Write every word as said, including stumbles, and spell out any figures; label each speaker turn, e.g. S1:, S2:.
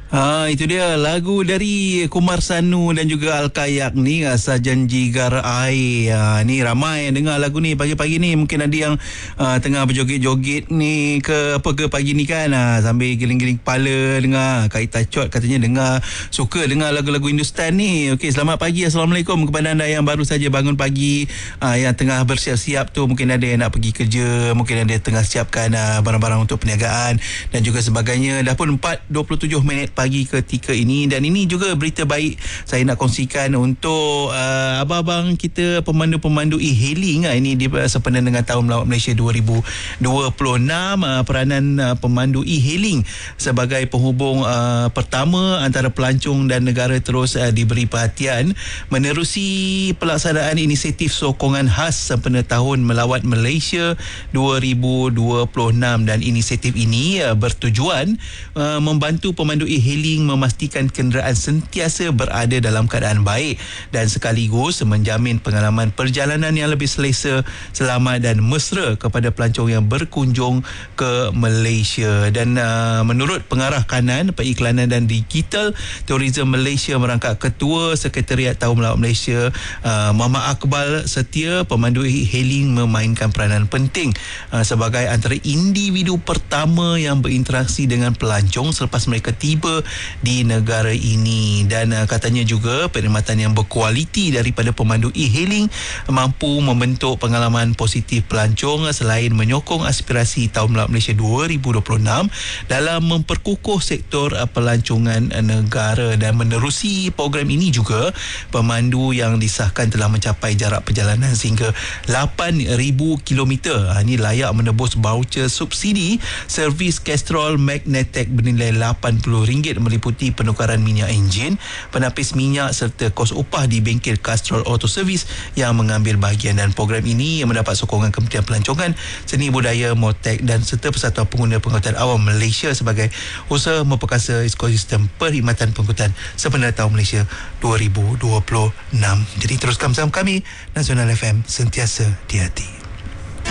S1: Ha, itu dia lagu dari Kumar Sanu dan juga Al-Kayak ni, Rasa Janji Gar Air. Ha, ni ramai yang dengar lagu ni pagi-pagi ni. Mungkin ada yang uh, tengah berjoget-joget ni ke apa ke pagi ni kan, ha, sambil giling-giling kepala dengar. Kak Ita Chot katanya dengar, suka dengar lagu-lagu Hindustan ni. Okey, selamat pagi, Assalamualaikum kepada anda yang baru saja bangun pagi, uh, yang tengah bersiap-siap tu. Mungkin ada yang nak pergi kerja, mungkin ada yang tengah siapkan uh, barang-barang untuk perniagaan dan juga sebagainya. Dah pun empat dua puluh tujuh minit pagi ketika ini, dan ini juga berita baik saya nak kongsikan untuk uh, abang-abang kita pemandu-pemandu e-hailing. Uh, ini sempena dengan Tahun Melawat Malaysia dua ribu dua puluh enam. Uh, peranan uh, pemandu e-hailing sebagai penghubung uh, pertama antara pelancong dan negara terus uh, diberi perhatian menerusi pelaksanaan inisiatif sokongan khas sempena Tahun Melawat Malaysia dua ribu dua puluh enam, dan inisiatif ini uh, bertujuan uh, membantu pemandu e-hailing memastikan kenderaan sentiasa berada dalam keadaan baik dan sekaligus menjamin pengalaman perjalanan yang lebih selesa, selamat dan mesra kepada pelancong yang berkunjung ke Malaysia. Dan uh, menurut pengarah kanan periklanan dan digital Tourism Malaysia merangkap Ketua Sekretariat Tahun Melawat Malaysia, uh, Muhammad Akbal Setia, pemandu e-hailing memainkan peranan penting uh, sebagai antara individu pertama yang berinteraksi dengan pelancong selepas mereka tiba di negara ini. Dan uh, katanya juga perkhidmatan yang berkualiti daripada pemandu e-hailing mampu membentuk pengalaman positif pelancong selain menyokong aspirasi Tahun Melawat Malaysia dua ribu dua puluh enam dalam memperkukuh sektor uh, pelancongan uh, negara. Dan menerusi program ini juga, pemandu yang disahkan telah mencapai jarak perjalanan sehingga lapan ribu kilometer. Ha, ini layak menebus voucher subsidi servis Castrol Magnetek bernilai lapan puluh ringgit meliputi penukaran minyak enjin, penapis minyak serta kos upah di bengkel Castrol Auto Service yang mengambil bahagian. Dan program ini yang mendapat sokongan Kementerian Pelancongan, Seni Budaya, Motek dan serta Persatuan Pengguna Pengangkutan Awam Malaysia sebagai usaha memperkasa ekosistem perkhidmatan pengangkutan sempena Tahun Malaysia dua ribu dua puluh enam. Jadi teruskan bersama kami, Nasional F M, sentiasa di hati.